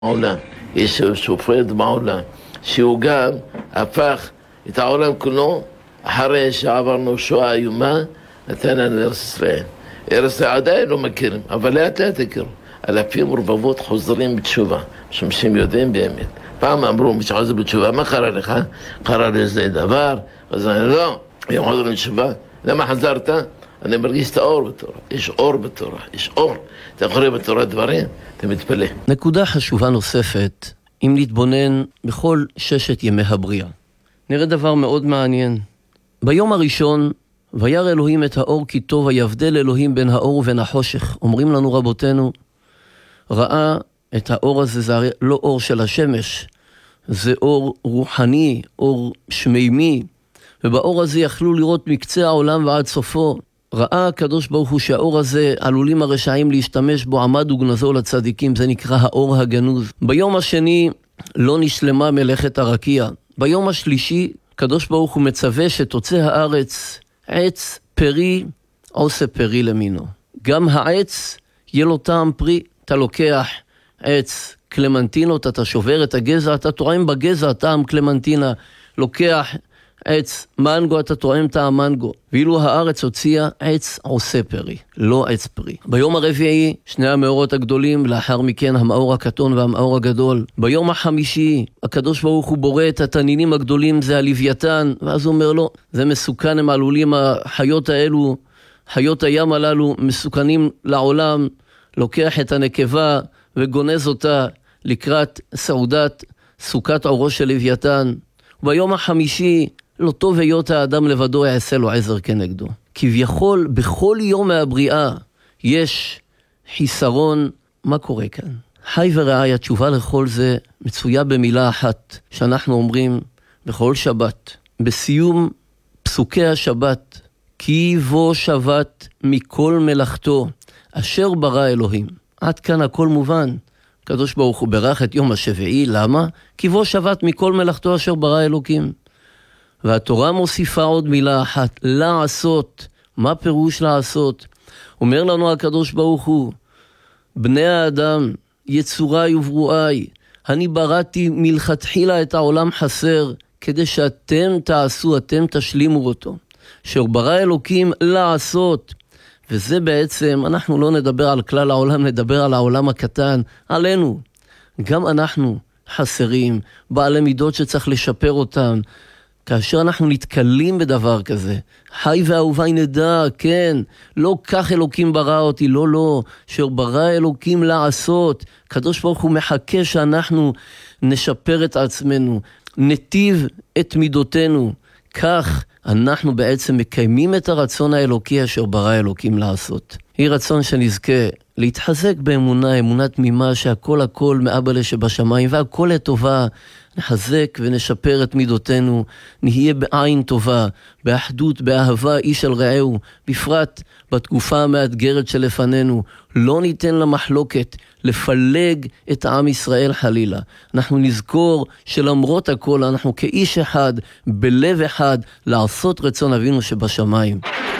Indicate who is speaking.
Speaker 1: העולם, יש שופט בעולם, שהוא גם הפך את העולם כולו, אחרי שעברנו שואה איומה, נתן לנו ארץ ישראל. ארץ ישראל עדיין לא מכירים, אבל לאט לאט הכירו. אלפים ורבבות חוזרים בתשובה, משום שהם יודעים באמת. פעם אמרו, מי שחוזר בתשובה, מה קרה לך? קרה לזה דבר? אז אני לא, הם חוזרים בתשובה. למה חזרת? אני מרגיש את האור בתורה. יש אור בתורה, יש אור. אתה קורא בתורה דברים, אתה מתפלא.
Speaker 2: נקודה חשובה נוספת, אם נתבונן בכל 6 ימי הבריאה. נראה דבר מאוד מעניין. ביום הראשון, וירא אלוהים את האור כי טוב, ויבדל אלוהים בין האור ובין החושך. אומרים לנו רבותינו, ראה את האור הזה, זה לא אור של השמש, זה אור רוחני, אור שמימי, ובאור הזה יכלו לראות מקצה העולם ועד סופו. ראה הקדוש ברוך הוא שהאור הזה עלולים הרשעים להשתמש בו, עמד וגנזו לצדיקים, זה נקרא האור הגנוז. ביום השני לא נשלמה מלאכת הרקיע. ביום השלישי הקדוש ברוך הוא מצווה שתוצא הארץ עץ פרי עושה פרי למינו. גם העץ יהיה לו טעם פרי. אתה לוקח עץ קלמנטינות, אתה שובר את הגזע, אתה טועם בגזע טעם קלמנטינה, לוקח עץ מנגו, אתה טועם טעם מנגו. ואילו הארץ הוציאה עץ עושה פרי, לא עץ פרי. ביום הרביעי 2 המאורות הגדולים, לאחר מכן המאור הקטון והמאור הגדול. ביום החמישי הקדוש ברוך הוא בורא את התנינים הגדולים, זה הלוויתן, ואז הוא אומר לו, זה מסוכן, הם עלולים, החיות האלו, חיות הים הללו מסוכנים לעולם. לוקח את הנקבה וגונז אותה לקראת סעודת סוכת אורו של לוויתן. ביום החמישי לא טוב היות האדם לבדו, יעשה לו עזר כנגדו. כביכול בכל יום מהבריאה יש חיסרון. מה קורה כאן? חי ורעי, התשובה לכל זה מצויה במילה אחת שאנחנו אומרים בכל שבת. בסיום פסוקי השבת, כי בו שבת מכל מלאכתו אשר ברא אלוהים. עד כאן הכל מובן. הקדוש ברוך הוא ברך את יום השביעי, למה? כי בו שבת מכל מלאכתו אשר ברא אלוקים. והתורה מוסיפה עוד מילה אחת, לעשות. מה פירוש לעשות? אומר לנו הקדוש ברוך הוא, בני האדם, יצורי וברואי, אני בראתי מלכתחילה את העולם חסר, כדי שאתם תעשו, אתם תשלימו אותו. אשר ברא אלוקים לעשות. וזה בעצם, אנחנו לא נדבר על כלל העולם, נדבר על העולם הקטן, עלינו. גם אנחנו חסרים, בעלי מידות שצריך לשפר אותם. כאשר אנחנו נתקלים בדבר כזה, חי ואהובי נדע, כן, לא כך אלוקים ברא אותי, לא, אשר ברא אלוקים לעשות. הקדוש ברוך הוא מחכה שאנחנו נשפר את עצמנו, נטיב את מידותינו, כך אנחנו בעצם מקיימים את הרצון האלוקי אשר ברא אלוקים לעשות. היא רצון שנזכה להתחזק באמונה, אמונה תמימה שהכל מאבא שבשמיים והכל לטובה. נחזק ונשפר את מידותינו, נהיה בעין טובה, באחדות, באהבה איש על רעהו, בפרט בתקופה המאתגרת שלפנינו. לא ניתן למחלוקת לפלג את העם ישראל חלילה. אנחנו נזכור שלמרות הכל אנחנו כאיש אחד, בלב אחד, לעשות רצון אבינו שבשמיים.